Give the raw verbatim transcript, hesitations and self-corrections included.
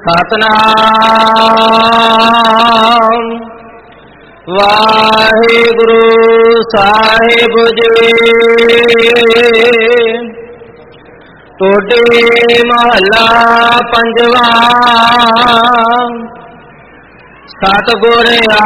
ਸਤਨਾਮ ਵਾਹਿਗੁਰੂ ਸਾਹਿਬ ਜੀ। ਟੋਡੇ ਮਹੱਲਾ ਪੰਜਵਾਂ। ਸਤਿਗੁਰ